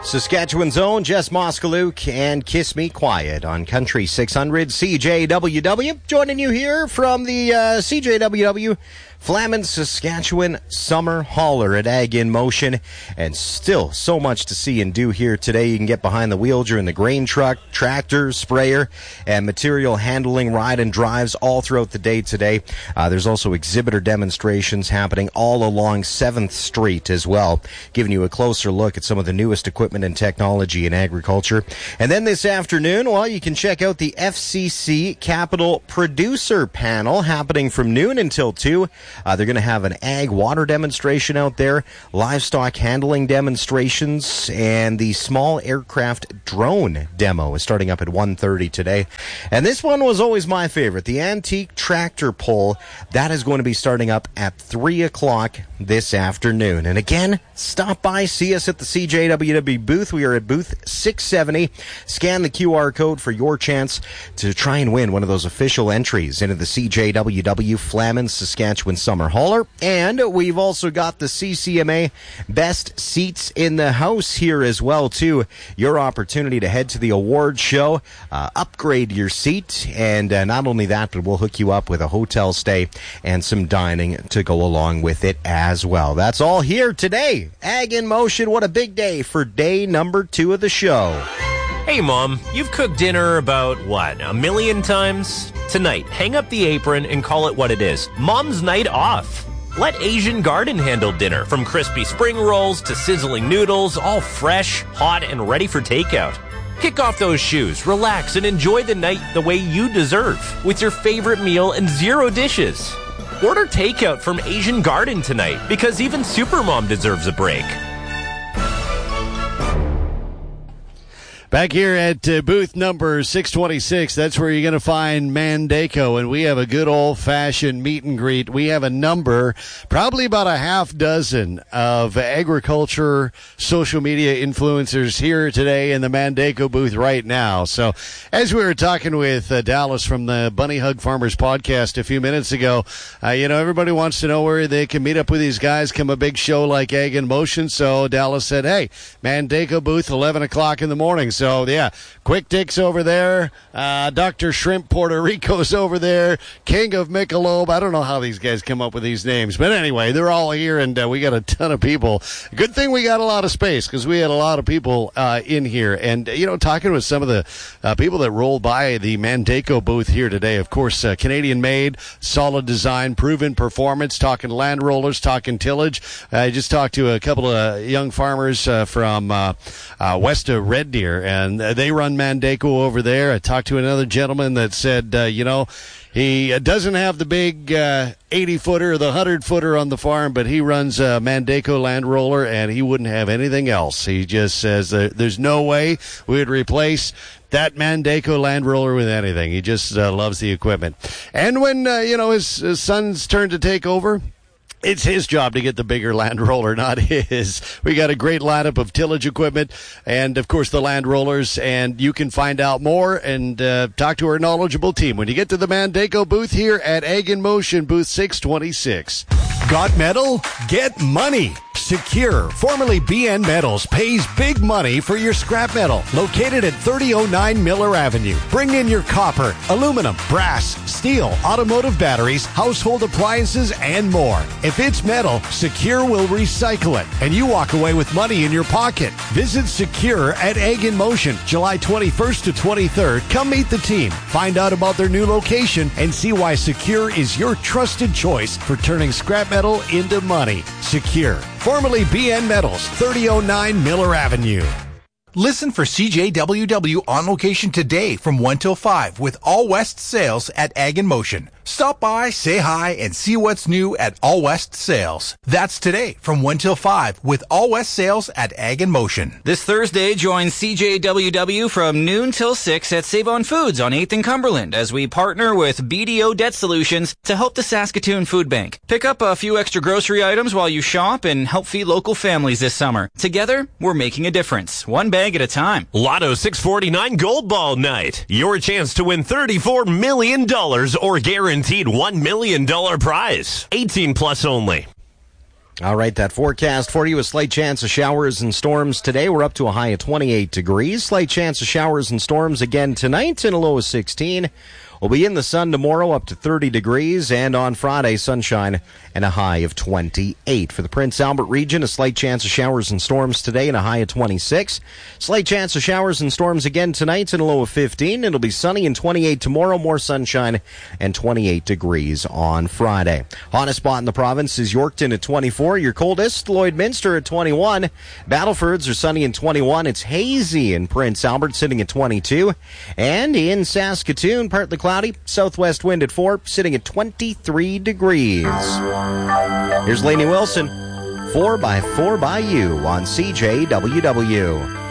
Saskatchewan's own Jess Moskaluk and Kiss Me Quiet on Country 600 CJWW. Joining you here from the CJWW Flamin Saskatchewan Summer Hauler at Ag in Motion. And still so much to see and do here today. You can get behind the wheel during the grain truck, tractor, sprayer, and material handling ride and drives all throughout the day today. There's also exhibitor demonstrations happening all along 7th Street as well, giving you a closer look at some of the newest equipment and technology in agriculture. And then this afternoon, well, you can check out the FCC Capital Producer Panel happening from noon until 2. They're going to have an ag water demonstration out there, livestock handling demonstrations, and the small aircraft drone demo is starting up at 1:30 today. And this one was always my favorite, the antique tractor pull. That is going to be starting up at 3 o'clock this afternoon. And again, stop by, see us at the CJWW booth. We are at booth 670. Scan the QR code for your chance to try and win one of those official entries into the CJWW Flamin Saskatchewan Summer Hauler. And we've also got the CCMA Best Seats in the House here as well, too. Your opportunity to head to the award show, upgrade your seat, and not only that, but we'll hook you up with a hotel stay and some dining to go along with it as well. That's all here today. Ag in Motion, what a big day for day number 2 of the show. Hey, Mom, you've cooked dinner about, a million times? Tonight, hang up the apron and call it what it is. Mom's night off. Let Asian Garden handle dinner, from crispy spring rolls to sizzling noodles, all fresh, hot, and ready for takeout. Kick off those shoes, relax, and enjoy the night the way you deserve, with your favorite meal and 0 dishes. Order takeout from Asian Garden tonight, because even Supermom deserves a break. Back here at booth number 626, that's where you're going to find Mandako, and we have a good old-fashioned meet and greet. We have a number, probably about a half dozen of agriculture social media influencers here today in the Mandako booth right now. So as we were talking with Dallas from the Bunny Hug Farmers podcast a few minutes ago, everybody wants to know where they can meet up with these guys come a big show like Ag in Motion. So Dallas said, hey, Mandako booth, 11 o'clock in the morning. So, yeah, Quick Dick's over there. Dr. Shrimp Puerto Rico's over there. King of Michelob. I don't know how these guys come up with these names. But anyway, they're all here, and we got a ton of people. Good thing we got a lot of space, because we had a lot of people in here. And, talking with some of the people that rolled by the Mandako booth here today, of course, Canadian-made, solid design, proven performance, talking land rollers, talking tillage. I just talked to a couple of young farmers from west of Red Deer, and they run Mandako over there. I talked to another gentleman that said, he doesn't have the big 80-footer or the 100-footer on the farm, but he runs a Mandako land roller, and he wouldn't have anything else. He just says there's no way we would replace that Mandako land roller with anything. He just loves the equipment. And when, his son's turn to take over, it's his job to get the bigger land roller, not his. We got a great lineup of tillage equipment and, of course, the land rollers. And you can find out more and talk to our knowledgeable team when you get to the Mandako booth here at Ag in Motion, booth 626. Got metal? Get money. Secure, formerly BN Metals, pays big money for your scrap metal. Located at 3009 Miller Avenue. Bring in your copper, aluminum, brass, steel, automotive batteries, household appliances, and more. If it's metal, Secure will recycle it, and you walk away with money in your pocket. Visit Secure at Ag in Motion, July 21st to 23rd. Come meet the team, find out about their new location, and see why Secure is your trusted choice for turning scrap metal into money. Secure, formerly BN Metals, 3009 Miller Avenue. Listen for CJWW on location today from 1 till 5 with All West Sales at Ag in Motion. Stop by, say hi, and see what's new at All West Sales. That's today from 1 till 5 with All West Sales at Ag in Motion. This Thursday, join CJWW from noon till 6 at Save On Foods on 8th and Cumberland as we partner with BDO Debt Solutions to help the Saskatoon Food Bank. Pick up a few extra grocery items while you shop and help feed local families this summer. Together, we're making a difference, one bag at a time. Lotto 649 Gold Ball Night. Your chance to win $34 million or guaranteed $1 million prize. 18 plus only. All right, that forecast for you, a slight chance of showers and storms today. We're up to a high of 28 degrees. Slight chance of showers and storms again tonight and a low of 16. We'll be in the sun tomorrow up to 30 degrees, and on Friday, sunshine and a high of 28. For the Prince Albert region, a slight chance of showers and storms today and a high of 26. Slight chance of showers and storms again tonight and a low of 15. It'll be sunny and 28 tomorrow, more sunshine and 28 degrees on Friday. Hottest spot in the province is Yorkton at 24. Your coldest, Lloydminster at 21. Battlefords are sunny and 21. It's hazy in Prince Albert, sitting at 22. And in Saskatoon, partly cloudy, southwest wind at 4, sitting at 23 degrees. Here's Lainey Wilson, 4x4 by You on CJWW.